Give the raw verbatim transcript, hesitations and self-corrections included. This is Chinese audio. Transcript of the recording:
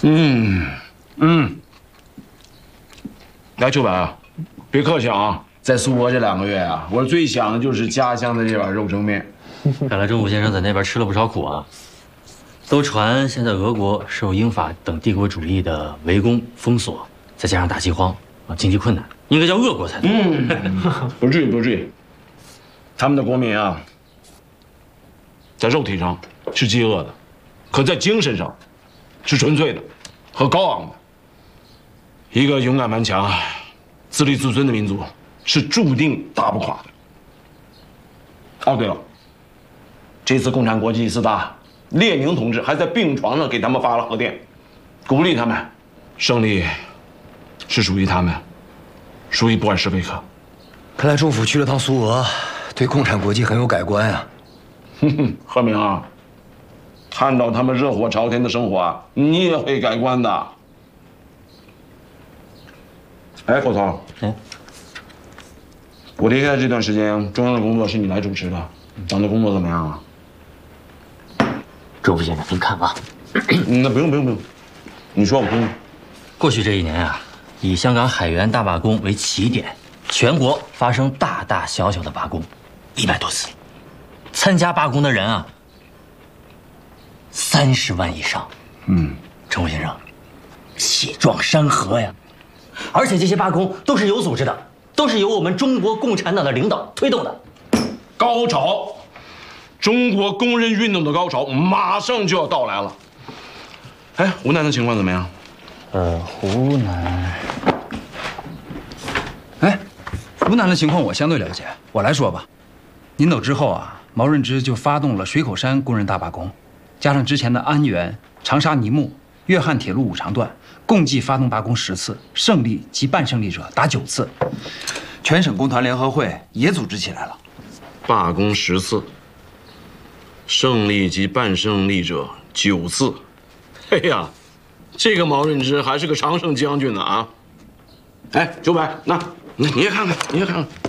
嗯嗯，来，秋白啊，别客气啊，在苏俄这两个月啊，我最想的就是家乡的这碗肉蒸面。 看来钟府先生在那边吃了不少苦啊。都传现在俄国受英法等帝国主义的围攻封锁，再加上大饥荒啊，经济困难，应该叫恶国才对。 嗯，不至于不至于，他们的国民啊，在肉体上是饥饿的，可在精神上是纯粹的和高昂的。一个勇敢顽强、自立自尊的民族是注定打不垮的。哦，对了，这次共产国际四大，列宁同志还在病床上给他们发了贺电，鼓励他们，胜利是属于他们，属于布尔什维克。 看来钟府去了趟苏俄，对共产国际很有改观啊。 哼哼，贺明啊，看到他们热火朝天的生活啊，你也会改观的。哎，霍操， 哎， 我离开这段时间，中央的工作是你来主持的，咱的工作怎么样啊？ 钟府先生，您看啊， 那不用不用不用，你说我听听。 过去这一年啊，以香港海员大罢工为起点，全国发生大大小小的罢工，一百多次，参加罢工的人啊，三十万以上。 嗯， 钟府先生，血壮山河呀！而且这些罢工都是有组织的，都是由我们中国共产党的领导推动的。 高潮，中国工人运动的高潮马上就要到来了。哎，湖南的情况怎么样？ 呃，湖南， 哎，湖南的情况我相对了解，我来说吧。您走之后啊，毛润之就发动了水口山工人大罢工，加上之前的安源、长沙泥木、粤汉铁路五长段，共计发动罢工十次，胜利及半胜利者达九次。全省工团联合会也组织起来了， 罢工十次，胜利及半胜利者九次。哎呀，这个毛润之还是个常胜将军呢啊！哎，九百，那你你也看看，你也看看。